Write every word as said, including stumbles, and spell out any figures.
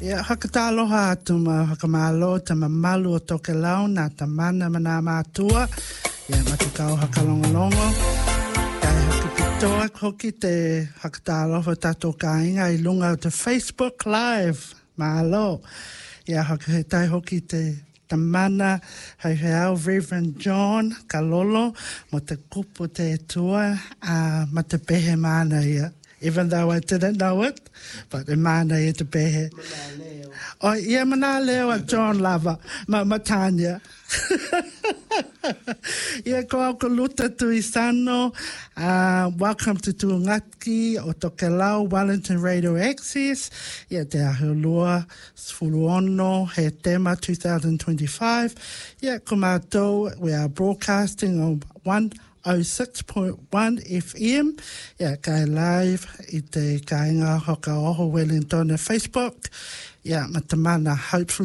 Ia hakataloha atu ma hakamalo ta mamalu o tokelau na ta mana mana mātua. Ia matukau hakalongolongo. Kai hakipitoa hoki te hakataloha tato kāinga I lunga o te Facebook Live. Mahalo. Ia hakahetai hoki te tamana hei heau Reverend John Kalolo mo te kupu te tua a ma te pehe mana ia. Even though I didn't know it, but e mana ia te pehe. Oh, ia mana leo a John Lava, ma matanya. Ia ko au ko luta tui sano. Uh, welcome to Tuangatki o Tokelau, Wellington Radio Access. Ia te ahulua, sfuluono, he tema two thousand twenty-five. Ia ko mātou, we are broadcasting on one oh six point one F M. Ia kai live I te kāinga hoka oho Wellington Facebook. Ia matamana, hopefully